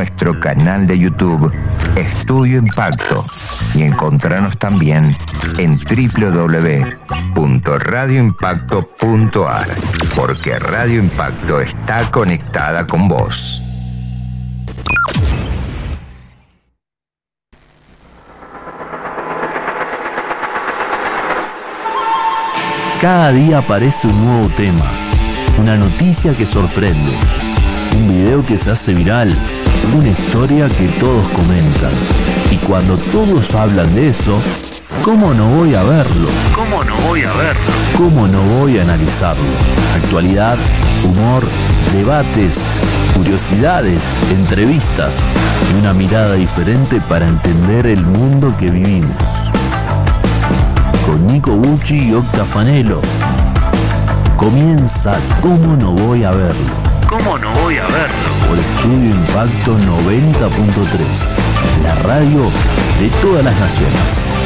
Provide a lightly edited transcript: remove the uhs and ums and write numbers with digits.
nuestro canal de YouTube Estudio Impacto y encontrarnos también en www.radioimpacto.ar, porque Radio Impacto está conectada con vos. Cada día aparece un nuevo tema, una noticia que sorprende, un video que se hace viral, una historia que todos comentan. Y cuando todos hablan de eso, ¿cómo no voy a verlo? ¿Cómo no voy a verlo? ¿Cómo no voy a analizarlo? Actualidad, humor, debates, curiosidades, entrevistas y una mirada diferente para entender el mundo que vivimos. Con Nico Bucci y Octa Fanelo. Comienza ¿Cómo no voy a verlo? ¿Cómo no voy a verlo? Por Estudio Impacto 90.3, la radio de todas las naciones.